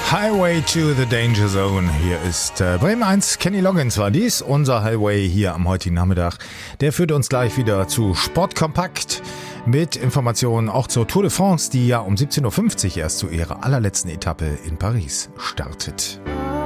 Highway to the Danger Zone. Hier ist Bremen 1, Kenny Loggins war dies, unser Highway hier am heutigen Nachmittag. Der führt uns gleich wieder zu Sportkompakt mit Informationen auch zur Tour de France, die ja um 17.50 Uhr erst zu ihrer allerletzten Etappe in Paris startet.